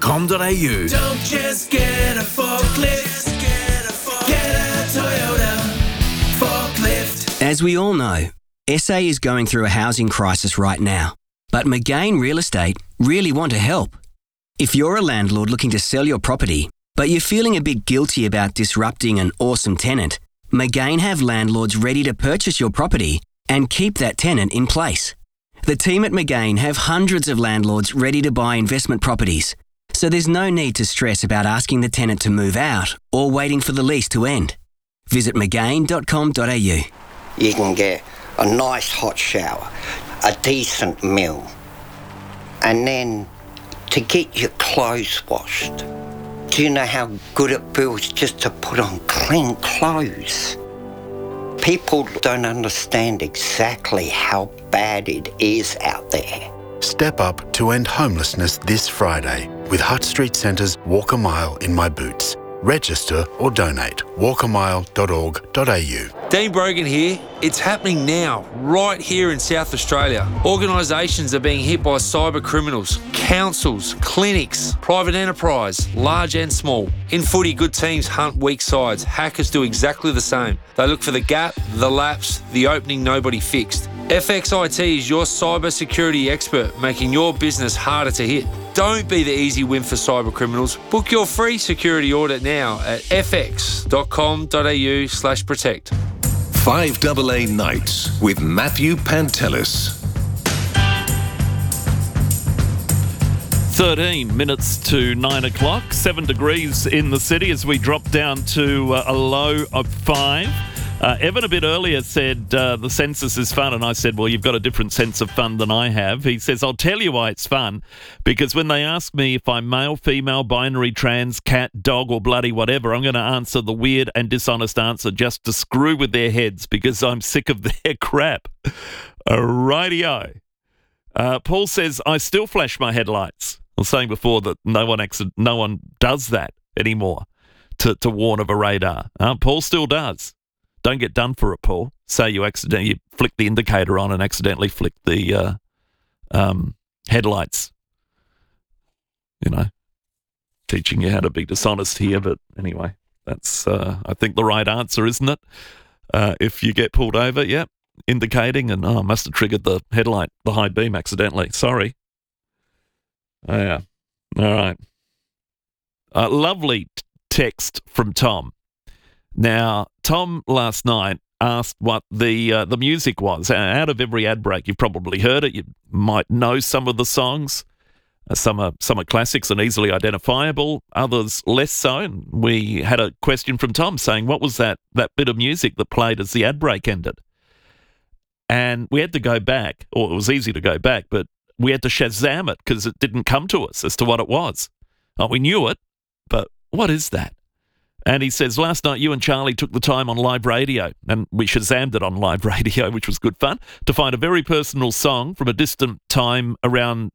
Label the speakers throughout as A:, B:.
A: Toyota.com.au.
B: Don't just get a forklift, get a Toyota forklift.
C: As we all know, SA is going through a housing crisis right now, but McGain Real Estate really want to help. If you're a landlord looking to sell your property, but you're feeling a bit guilty about disrupting an awesome tenant, McGain have landlords ready to purchase your property and keep that tenant in place. The team at McGain have hundreds of landlords ready to buy investment properties, so there's no need to stress about asking the tenant to move out or waiting for the lease to end. Visit mcgain.com.au.
D: You can get a nice hot shower, a decent meal, and then to get your clothes washed. Do you know how good it feels just to put on clean clothes? People don't understand exactly how bad it is out there.
E: Step up to end homelessness this Friday with Hutt Street Centre's Walk a Mile in My Boots. Register or donate. walkamile.org.au.
F: Dean Brogan here. It's happening now, right here in South Australia. Organisations are being hit by cyber criminals, councils, clinics, private enterprise, large and small. In footy, good teams hunt weak sides. Hackers do exactly the same. They look for the gap, the lapse, the opening nobody fixed. FXIT is your cyber security expert, making your business harder to hit. Don't be the easy win for cyber criminals. Book your free security audit now at fx.com.au/protect.
A: 5AA Nights with Matthew Pantelis.
G: 13 minutes to 9 o'clock, 7 degrees in the city as we drop down to a low of 5. Evan a bit earlier said the census is fun, and I said, well, you've got a different sense of fun than I have. He says, I'll tell you why it's fun, because when they ask me if I'm male, female, binary, trans, cat, dog, or bloody whatever, I'm going to answer the weird and dishonest answer just to screw with their heads because I'm sick of their crap. Rightio. Paul says, I still flash my headlights. I was saying before that no one does that anymore to warn of a radar. Paul still does. Don't get done for it, Paul. Say you flick the indicator on and accidentally flick the headlights. You know, teaching you how to be dishonest here, but anyway, that's I think the right answer, isn't it? If you get pulled over, yep, indicating and I must have triggered the headlight, the high beam accidentally. Sorry. Oh, yeah. All right. Lovely text from Tom. Now, Tom last night asked what the music was. Out of every ad break, you've probably heard it. You might know some of the songs. Some are classics and easily identifiable. Others less so. And we had a question from Tom saying, what was that bit of music that played as the ad break ended? And we had to go back, or it was easy to go back, but we had to Shazam it because it didn't come to us as to what it was. Oh, we knew it, but what is that? And he says, last night you and Charlie took the time on live radio, and we Shazammed it on live radio, which was good fun, to find a very personal song from a distant time around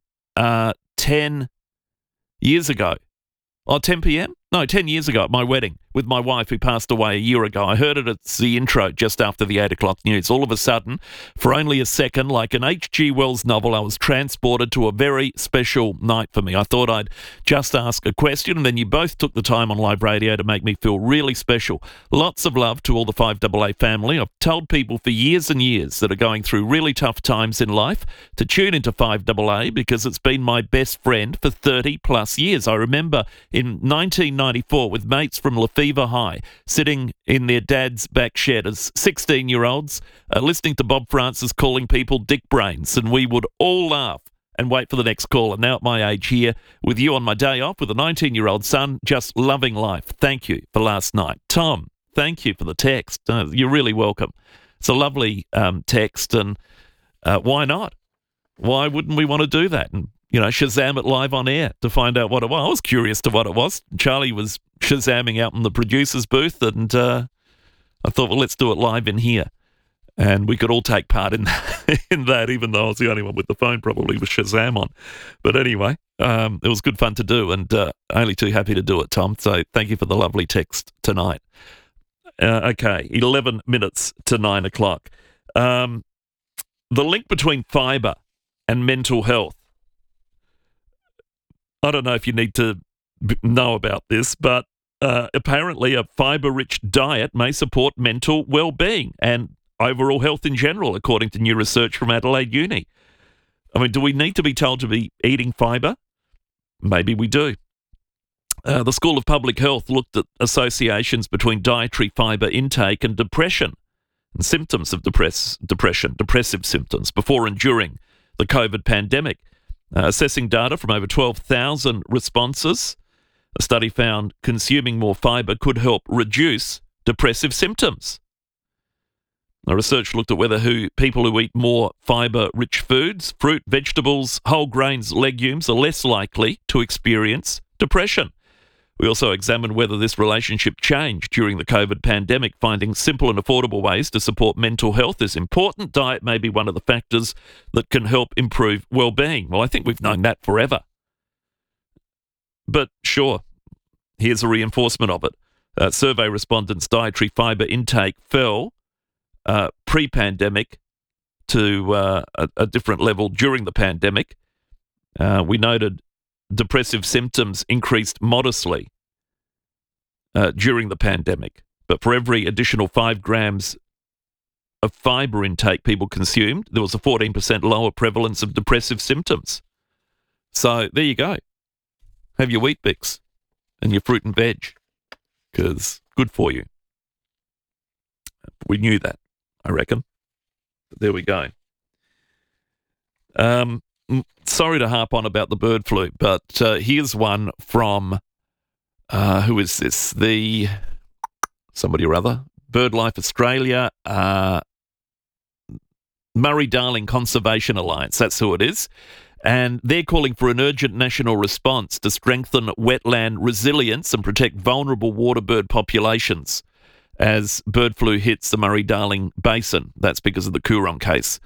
G: 10 years ago. Oh, 10 p.m.? No, 10 years ago at my wedding with my wife who passed away a year ago. I heard it at the intro just after the 8 o'clock news. All of a sudden, for only a second, like an H.G. Wells novel, I was transported to a very special night for me. I thought I'd just ask a question, and then you both took the time on live radio to make me feel really special. Lots of love to all the 5AA family. I've told people for years and years that are going through really tough times in life to tune into 5AA because it's been my best friend for 30 plus years. I remember in 1994 with mates from Lefevre High sitting in their dad's back shed as 16-year-olds listening to Bob Francis calling people dick brains, and we would all laugh and wait for the next call. And now at my age here with you on my day off with a 19-year-old son just loving life. Thank you for last night. Tom, thank you for the text. You're really welcome. It's a lovely text, and why not? Why wouldn't we want to do that? And Shazam it live on air to find out what it was. I was curious to what it was. Charlie was Shazamming out in the producer's booth, and I thought, well, let's do it live in here. And we could all take part in that, even though I was the only one with the phone probably with Shazam on. But anyway, it was good fun to do, and only too happy to do it, Tom. So thank you for the lovely text tonight. Okay, 11 minutes to 9 o'clock. The link between fibre and mental health. I don't know if you need to know about this, but apparently a fibre-rich diet may support mental well-being and overall health in general, according to new research from Adelaide Uni. I mean, do we need to be told to be eating fibre? Maybe we do. The School of Public Health looked at associations between dietary fibre intake and depression and symptoms of depression, depressive symptoms, before and during the COVID pandemic. Assessing data from over 12,000 responses, a study found consuming more fibre could help reduce depressive symptoms. The research looked at whether people who eat more fibre-rich foods, fruit, vegetables, whole grains, legumes, are less likely to experience depression. We also examined whether this relationship changed during the COVID pandemic, finding simple and affordable ways to support mental health is important. Diet may be one of the factors that can help improve well-being. Well, I think we've known that forever. But sure, here's a reinforcement of it. Survey respondents' dietary fibre intake fell pre-pandemic to a different level during the pandemic. We noted depressive symptoms increased modestly during the pandemic, but for every additional 5 grams of fibre intake people consumed, there was a 14% lower prevalence of depressive symptoms. So there you go. Have your Wheat Bix and your fruit and veg, because good for you. We knew that, I reckon. But there we go. Sorry to harp on about the bird flu, but here's one from, who is this? Somebody or other. BirdLife Australia, Murray-Darling Conservation Alliance, that's who it is. And they're calling for an urgent national response to strengthen wetland resilience and protect vulnerable water bird populations as bird flu hits the Murray-Darling Basin. That's because of the Coorong case.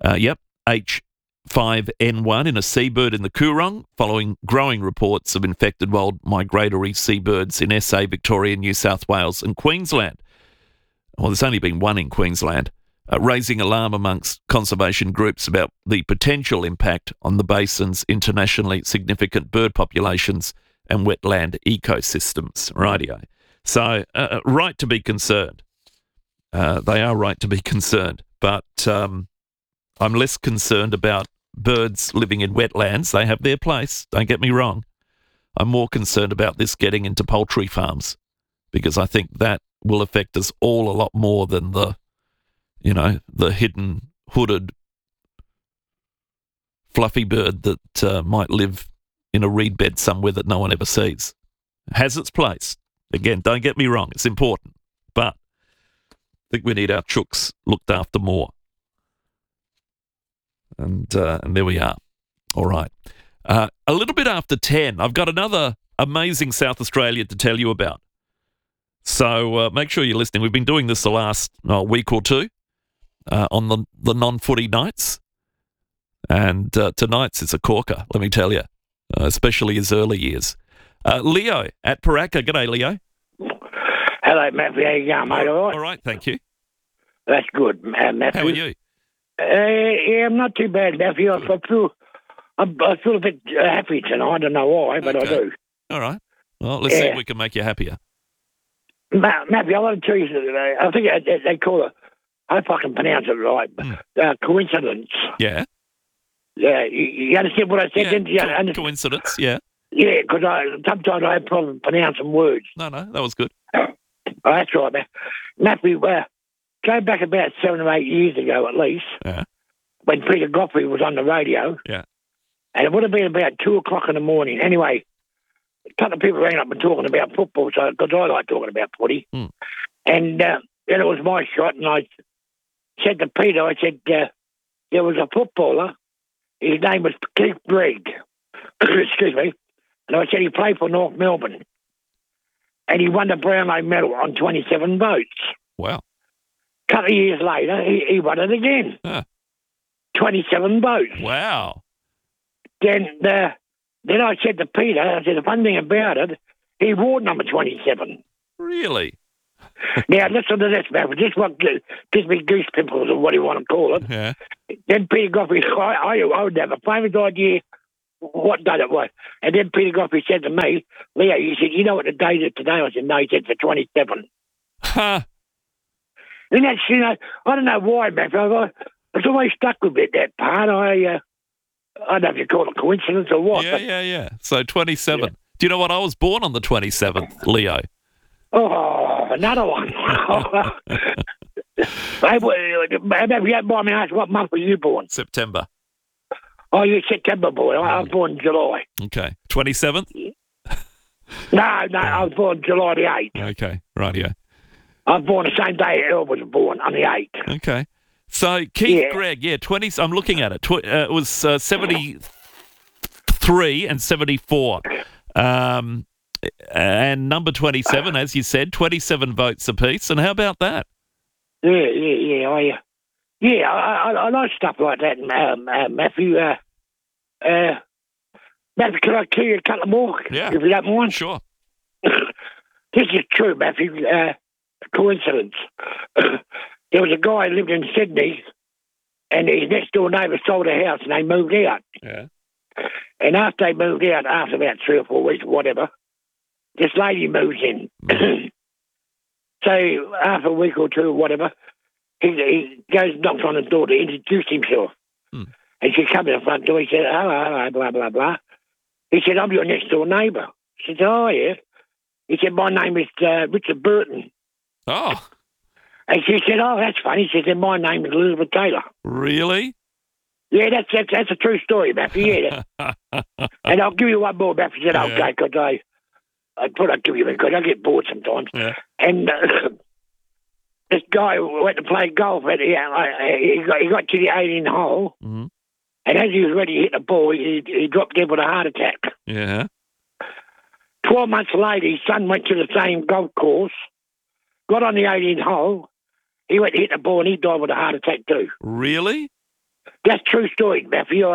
G: H5N1 in a seabird in the Coorong, following growing reports of infected wild migratory seabirds in SA, Victoria, New South Wales and Queensland. Well, there's only been one in Queensland, raising alarm amongst conservation groups about the potential impact on the basin's internationally significant bird populations and wetland ecosystems. Rightio. So, right to be concerned. They are right to be concerned, but I'm less concerned about birds living in wetlands. They have their place, don't get me wrong. I'm more concerned about this getting into poultry farms, because I think that will affect us all a lot more than the hidden, hooded, fluffy bird that might live in a reed bed somewhere that no one ever sees. It has its place. Again, don't get me wrong, it's important, but I think we need our chooks looked after more. And there we are. All right. A little bit after 10, I've got another amazing South Australia to tell you about. So make sure you're listening. We've been doing this the last week or two on the non-footy nights. And tonight's it's a corker, let me tell you, especially his early years. Leo at Paraka. G'day, Leo.
H: Hello, Matthew. How you going, mate? All right?
G: All right, thank you.
H: That's good, Matthew.
G: How are you?
H: Yeah, I'm not too bad, Matthew. I feel a bit happy tonight. I don't know why, but
G: Okay.
H: I do.
G: All right. Well, let's see if we can make you happier.
H: Matthew, I want to tell you something. I think they call it, I hope I can pronounce it right, coincidence.
G: Yeah.
H: Yeah, you understand what I said? Didn't you?
G: Coincidence, yeah.
H: Yeah, because sometimes I have problems pronouncing words.
G: No, that was good.
H: Oh, that's right, man. Matthew, go back about 7 or 8 years ago at least, when Peter Godfrey was on the radio.
G: Yeah.
H: And it would have been about 2 o'clock in the morning. Anyway, a couple of people rang up and talking about football, so because I like talking about footy. And then it was my shot, and I said to Peter, I said, there was a footballer. His name was Keith Brigg. Excuse me. And I said he played for North Melbourne. And he won the Brownlow medal on 27 votes.
G: Wow.
H: A couple of years later, he won it again. 27 votes.
G: Wow.
H: Then I said to Peter, I said, the fun thing about it, he wore number 27.
G: Really?
H: Now, listen to this, man. This what gives me goose pimples or what do you want to call it.
G: Yeah.
H: Then Peter Godfrey, I would have a famous idea what date it was. And then Peter Goffey said to me, Leo, he said, you know what the date is today? I said, no, he said it's the 27th.
G: Huh.
H: And that's, I don't know why, man. It's always stuck with me, that part. I don't know if you call it coincidence or what.
G: Yeah. So 27. Yeah. Do you know what? I was born on the 27th, Leo.
H: Oh, another one. Hey, if you don't mind me asking, what month were you born?
G: September.
H: Oh, you're a September boy. I was born in July.
G: Okay. 27th?
H: No, I was born July the 8th.
G: Okay, right, yeah.
H: I was born the same day Earl was born, on the 8th.
G: Okay. So, Keith Gregg, 20, I'm looking at it. It was 73 and 74. And number 27, as you said, 27 votes apiece. And how about that?
H: Yeah. I like stuff like that, Matthew. Matthew, can I tell you a couple more, if you don't mind?
G: Sure.
H: This is true, Matthew. Coincidence. There was a guy who lived in Sydney, and his next-door neighbour sold a house, and they moved out.
G: Yeah.
H: And after they moved out, after about 3 or 4 weeks or whatever, this lady moves in. So after a week or two or whatever, he goes and knocks on the door to introduce himself. And she comes in the front door. He said, hello, blah, blah, blah. He said, I'm your next-door neighbour. She said, oh, yeah. He said, my name is Richard Burton.
G: Oh.
H: And she said, oh, that's funny. She said, my name is Elizabeth Taylor.
G: Really?
H: Yeah, that's a true story, Matthew. Yeah. And I'll give you one more, Matthew. Said, okay, because I thought I'd give you one because I get bored sometimes. Yeah. And this guy went to play golf. And he got to the 18th hole. Mm-hmm. And as he was ready to hit the ball, he dropped dead with a heart attack.
G: Yeah.
H: 12 months later, his son went to the same golf course, got on the 18th hole. He went to hit the ball and he died with a heart attack too.
G: Really?
H: That's a true story, Matthew.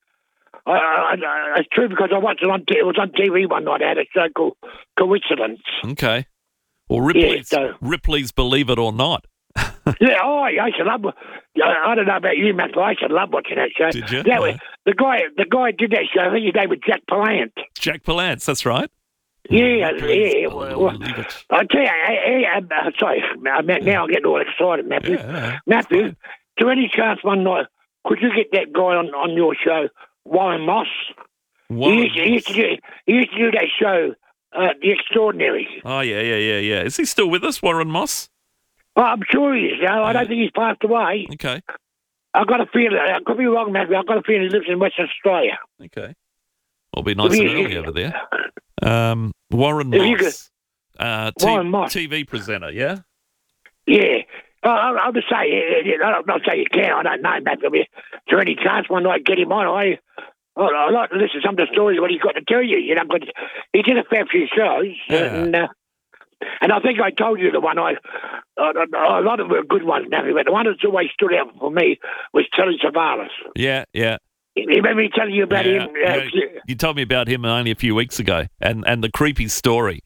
H: It's true because I watched it it was on TV one night. I had a show called Coincidence.
G: Okay. Well, Ripley's Believe It or Not.
H: Yeah, I used to love. I don't know about you, Matthew. I used to love watching that show.
G: Did you?
H: The guy did that show. I think his name was Jack Palance.
G: Jack Palance, that's right.
H: Yeah. Well, I tell you, sorry, now I'm getting all excited, Matthew.
G: Yeah,
H: Matthew, to any chance one night, could you get that guy on your show, Warren Moss? He used to do that show, The Extraordinary.
G: Oh, yeah. Is he still with us, Warren Moss?
H: Oh, I'm sure he is. I don't think he's passed away.
G: Okay.
H: I've got a feeling, I could be wrong, Matthew, I've got a feeling he lives in Western Australia.
G: Okay. Well, be nice and early over there. Warren Moss.
H: Warren Moss.
G: TV presenter, yeah?
H: Yeah. I'll just say, I'm not saying you can, I don't know, Matthew. Is there any chance one night get him on? I like to listen to some of the stories what he's got to tell you, because he did a fair few shows. Yeah. And I think I told you the one a lot of them were good ones, Matthew, but the one that's always stood out for me was Telly Savalas.
G: Yeah.
H: You remember me telling you about him?
G: You told me about him only a few weeks ago, and the creepy story.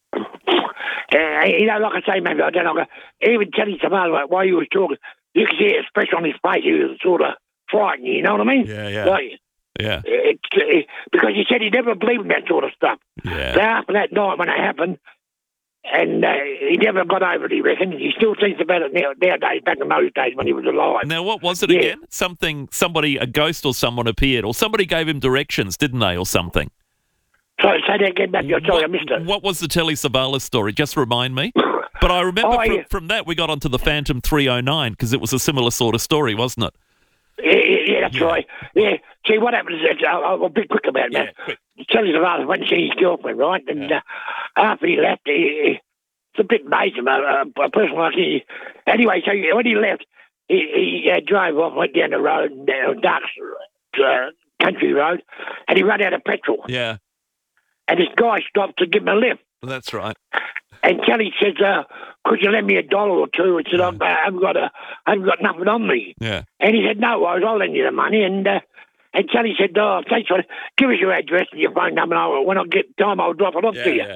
H: Like I say, Matthew, I don't know. Even Telly Savalas, while you was talking, you could see it, especially on his face, he was sort of frightened, you know what I mean?
G: Yeah.
H: Because he said he never believed in that sort of stuff.
G: Yeah.
H: So after that night when it happened, and he never got over it, he reckon. He still thinks about it nowadays, back in those days when he was alive.
G: Now, what was it again? A ghost or someone appeared, or somebody gave him directions, didn't they, or something?
H: So say that again, Matthew. Sorry, I missed it.
G: What was the Telly Savalas story? Just remind me. But I remember from that we got onto the Phantom 309 because it was a similar sort of story, wasn't it?
H: Yeah, that's right. Yeah. See, what happened is, I'll be quick about it, man. Telly Savalas went to see his girlfriend, right? And after he left, it's a bit amazing, a person like him. Anyway, so when he left, he drove off, went down the road, down dark country road, and he ran out of petrol.
G: Yeah.
H: And this guy stopped to give him a lift.
G: That's right.
H: And Telly says, could you lend me $1 or two? He said, I haven't got nothing on me.
G: Yeah.
H: And he said, no worries, I'll lend you the money. And Telly said, thanks for it. Give us your address and your phone number. And when I get time, I'll drop it off to you.
G: Yeah.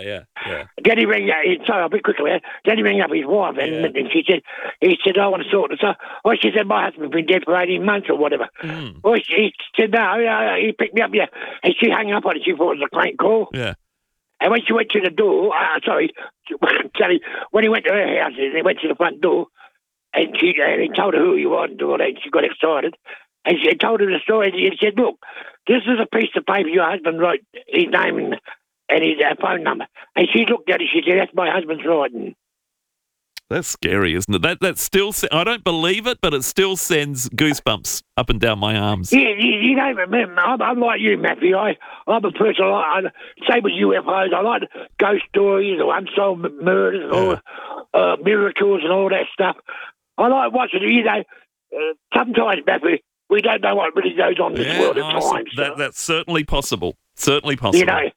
H: Daddy rang up, sorry, I'll be quick about it. Daddy rang up his wife and he said, I want to sort this out. Well, she said, my husband's been dead for 18 months or whatever. Well, he said, no, he picked me up, and she hung up on it. She thought it was a crank call.
G: Yeah.
H: And when she went to the door, when he went to her house, he went to the front door, and he told her who he was and all that, and she got excited. And she told him the story, and he said, look, this is a piece of paper your husband wrote his name and his phone number. And she looked at it, she said, that's my husband's writing.
G: That's scary, isn't it? That still, I don't believe it, but it still sends goosebumps up and down my arms.
H: Yeah, you know, I'm like you, Matthew. I'm a person, same with UFOs. I like ghost stories or unsolved murders or miracles and all that stuff. I like watching, sometimes, Matthew, we don't know what really goes on in this world at times.
G: That's certainly possible. Certainly possible.
H: You know,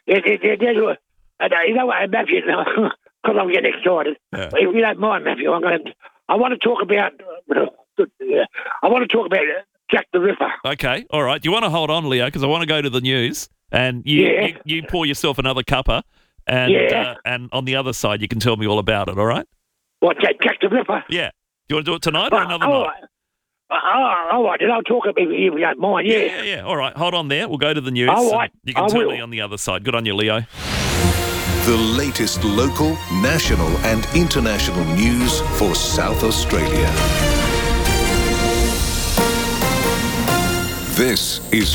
H: what, Matthew, because I'm getting excited.
G: Yeah.
H: If you don't mind, Matthew, I want to talk about Jack the Ripper.
G: Okay, all right. Do you want to hold on, Leo, because I want to go to the news, and you pour yourself another cuppa, and on the other side you can tell me all about it, all right?
H: What, Jack the Ripper?
G: Yeah. Do you want to do it tonight or another night?
H: All right, then I'll talk about it if you don't mind,
G: Yeah. All right, hold on there. We'll go to the news.
H: All right.
G: You can tell me on the other side. Good on you, Leo.
A: The latest local, national and international news for South Australia. This is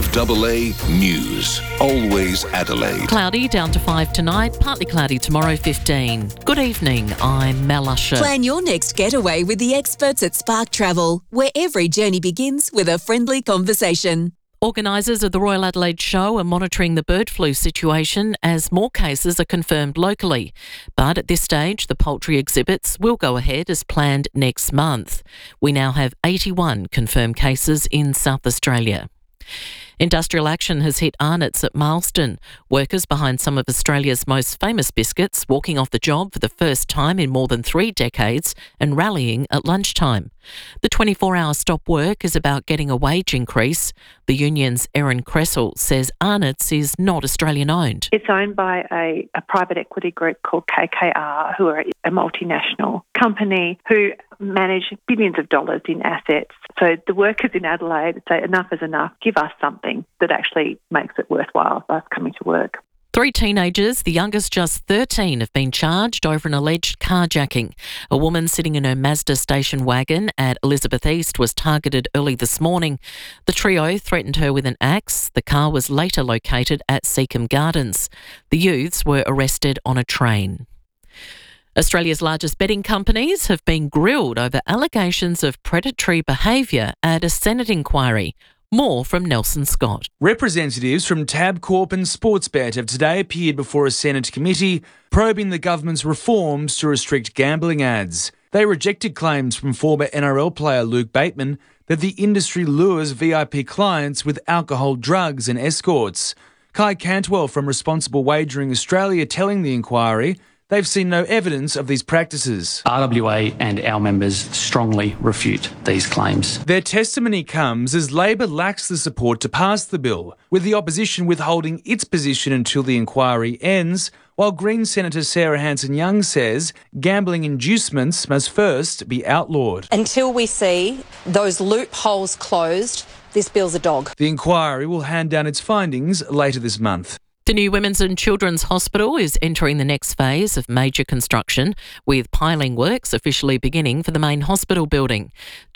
A: 5AA News. Always Adelaide.
I: Cloudy down to 5 tonight, partly cloudy tomorrow 15. Good evening, I'm Mel Usher.
J: Plan your next getaway with the experts at Spark Travel, where every journey begins with a friendly conversation.
I: Organisers of the Royal Adelaide Show are monitoring the bird flu situation as more cases are confirmed locally. But at this stage, the poultry exhibits will go ahead as planned next month. We now have 81 confirmed cases in South Australia. Industrial action has hit Arnott's at Marsden. Workers behind some of Australia's most famous biscuits walking off the job for the first time in more than 3 decades and rallying at lunchtime. The 24-hour stop work is about getting a wage increase. The union's Erin Cressel says Arnott's is not Australian-owned.
K: It's owned by a private equity group called KKR, who are a multinational company who manage billions of dollars in assets. So the workers in Adelaide say enough is enough, give us something that actually makes it worthwhile for us coming to work.
I: 3 teenagers, the youngest just 13, have been charged over an alleged carjacking. A woman sitting in her Mazda station wagon at Elizabeth East was targeted early this morning. The trio threatened her with an axe. The car was later located at Seacombe Gardens. The youths were arrested on a train. Australia's largest betting companies have been grilled over allegations of predatory behaviour at a Senate inquiry. More from Nelson Scott.
L: Representatives from Tabcorp and Sportsbet have today appeared before a Senate committee probing the government's reforms to restrict gambling ads. They rejected claims from former NRL player Luke Bateman that the industry lures VIP clients with alcohol, drugs and escorts. Kai Cantwell from Responsible Wagering Australia telling the inquiry they've seen no evidence of these practices.
M: RWA and our members strongly refute these claims.
L: Their testimony comes as Labor lacks the support to pass the bill, with the opposition withholding its position until the inquiry ends, while Green Senator Sarah Hanson-Young says gambling inducements must first be outlawed.
N: Until we see those loopholes closed, this bill's a dog.
L: The inquiry will hand down its findings later this month.
I: The new Women's and Children's Hospital is entering the next phase of major construction, with piling works officially beginning for the main hospital building.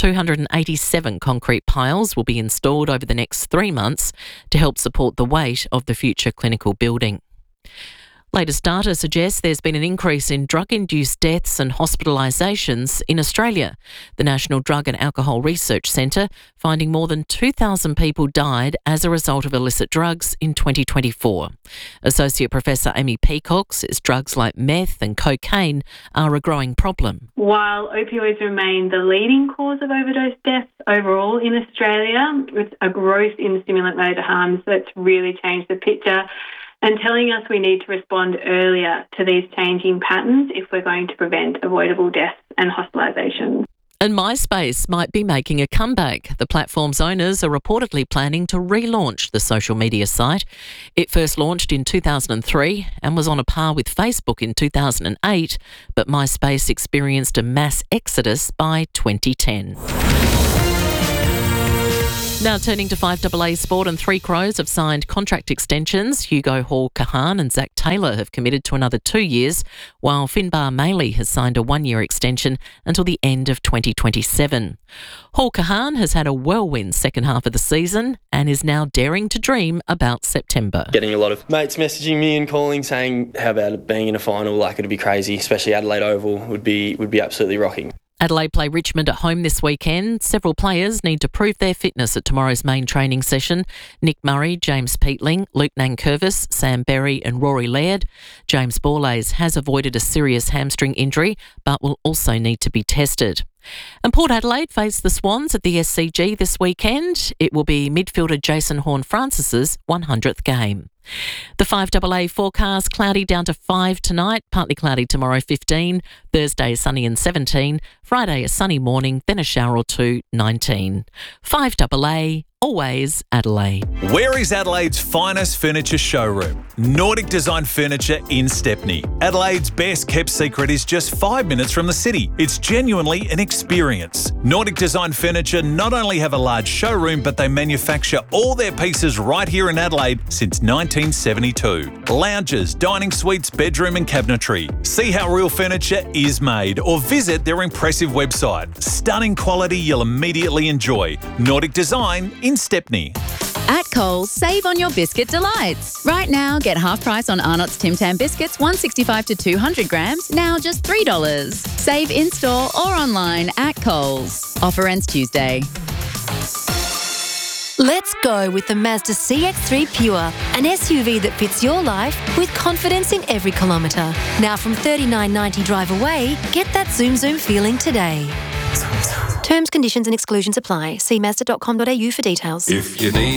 I: 287 concrete piles will be installed over the next 3 months to help support the weight of the future clinical building. Latest data suggests there's been an increase in drug-induced deaths and hospitalisations in Australia. The National Drug and Alcohol Research Centre finding more than 2,000 people died as a result of illicit drugs in 2024. Associate Professor Amy Peacock says drugs like meth and cocaine are a growing problem.
O: While opioids remain the leading cause of overdose deaths overall in Australia, it's a growth in stimulant motor harms that's really changed the picture, and telling us we need to respond earlier to these changing patterns if we're going to prevent avoidable deaths and hospitalisations.
I: And MySpace might be making a comeback. The platform's owners are reportedly planning to relaunch the social media site. It first launched in 2003 and was on a par with Facebook in 2008, but MySpace experienced a mass exodus by 2010. Now turning to 5AA Sport, and Three Crows have signed contract extensions. Hugo Hall-Kahan and Zach Taylor have committed to another 2 years, while Finbar Maley has signed a 1-year extension until the end of 2027. Hall-Kahan has had a whirlwind second half of the season and is now daring to dream about September.
P: Getting a lot of mates messaging me and calling saying, how about it being in a final? Like, it'd be crazy, especially Adelaide Oval would be absolutely rocking.
I: Adelaide play Richmond at home this weekend. Several players need to prove their fitness at tomorrow's main training session. Nick Murray, James Peatling, Luke Nankervis, Sam Berry and Rory Laird. James Borlase has avoided a serious hamstring injury but will also need to be tested. And Port Adelaide face the Swans at the SCG this weekend. It will be midfielder Jason Horne-Francis's 100th game. The 5AA forecast: cloudy down to 5 tonight, partly cloudy tomorrow 15, Thursday sunny and 17, Friday a sunny morning, then a shower or two, 19. 5AA, always Adelaide.
Q: Where is Adelaide's finest furniture showroom? Nordic Design Furniture in Stepney. Adelaide's best kept secret is just 5 minutes from the city. It's genuinely an experience. Nordic Design Furniture not only have a large showroom, but they manufacture all their pieces right here in Adelaide since 1972. Lounges, dining suites, bedroom and cabinetry. See how real furniture is made or visit their impressive website. Stunning quality you'll immediately enjoy. Nordic Design in Stepney.
R: At Coles, save on your biscuit delights. Right now, get half price on Arnott's Tim Tam biscuits, 165 to 200 grams, now just $3. Save in-store or online at Coles. Offer ends Tuesday.
S: Let's go with the Mazda CX-3 Pure, an SUV that fits your life with confidence in every kilometre. Now from $39.90 drive away, get that zoom feeling today. Terms, conditions and exclusions apply. See Mazda.com.au for details.
T: If you need